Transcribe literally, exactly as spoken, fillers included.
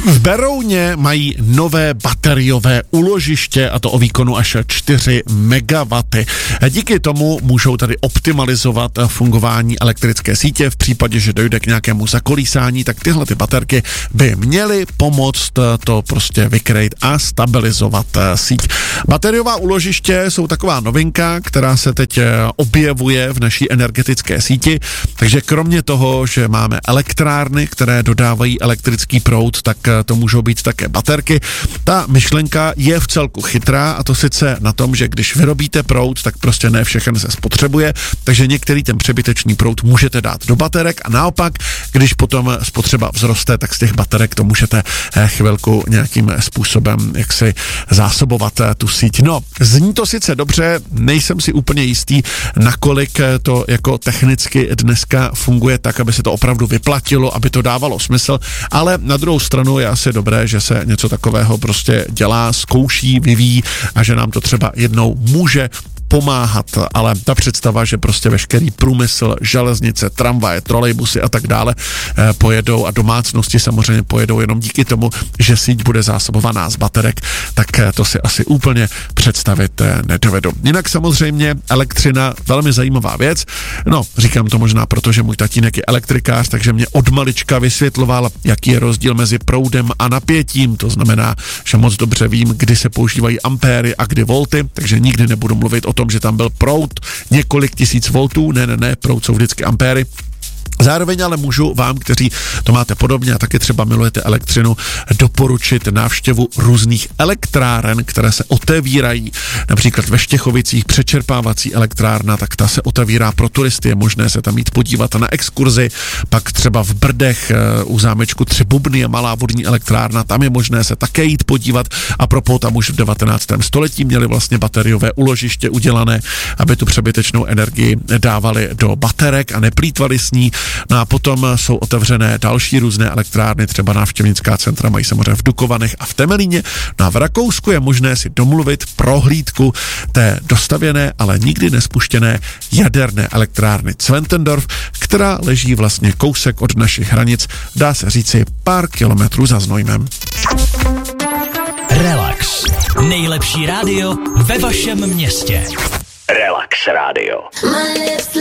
V Berouně mají nové bateriové úložiště a to o výkonu až čtyři megawaty. Díky tomu můžou tady optimalizovat fungování elektrické sítě. V případě, že dojde k nějakému zakolísání, tak tyhle ty baterky by měly pomoct to prostě vykrejt a stabilizovat síť. Bateriová úložiště jsou taková novinka, která se teď objevuje v naší energetické síti, takže kromě toho, že máme elektrárny, které dodávají elektrický proud, tak to můžou být také baterky. Ta myšlenka je v celku chytrá, a to sice na tom, že když vyrobíte proud, tak prostě ne všechen se spotřebuje, takže některý ten přebytečný proud můžete dát do baterek a naopak, když potom spotřeba vzroste, tak z těch baterek to můžete chvilku nějakým způsobem jaksi zásobovat tu síť. No, zní to sice dobře, nejsem si úplně jistý, nakolik to jako technicky dneska funguje tak, aby se to opravdu vyplatilo, aby to dávalo smysl, ale na druhou stranu je asi dobré, že se něco takového prostě dělá, zkouší, vyvíjí a že nám to třeba jednou může pomáhat, ale ta představa, že prostě veškerý průmysl, železnice, tramvaje, trolejbusy a tak dále eh, pojedou a domácnosti samozřejmě pojedou jenom díky tomu, že síť bude zásobovaná z baterek, tak eh, to si asi úplně představit eh, nedovedu. Jinak samozřejmě elektřina, velmi zajímavá věc. No, říkám to možná proto, že můj tatínek je elektrikář, takže mě od malička vysvětloval, jaký je rozdíl mezi proudem a napětím. To znamená, že moc dobře vím, kdy se používají ampéry a kdy volty, takže nikdy nebudu mluvit o tom, že tam byl proud několik tisíc voltů, ne, ne, ne, proud jsou vždycky ampéry. Zároveň ale můžu vám, kteří to máte podobně a taky třeba milujete elektřinu, doporučit návštěvu různých elektráren, které se otevírají. Například ve Štěchovicích přečerpávací elektrárna, tak ta se otevírá pro turisty, je možné se tam jít podívat na exkurzi. Pak třeba v Brdech u zámečku Tři bubny je malá vodní elektrárna, tam je možné se také jít podívat a propos tam už v devatenáctém století měli vlastně bateriové úložiště udělané, aby tu přebytečnou energii dávali do baterek a neplýtvali s ní. No a potom jsou otevřené další různé elektrárny, třeba návštěvnická centra mají samozřejmě v Dukovanech a v Temelíně. No a v Rakousku je možné si domluvit prohlídku té dostavěné, ale nikdy nespuštěné jaderné elektrárny Zwentendorf, která leží vlastně kousek od našich hranic, dá se říci pár kilometrů za Znojmem. Relax. Nejlepší rádio ve vašem městě. Relax Radio.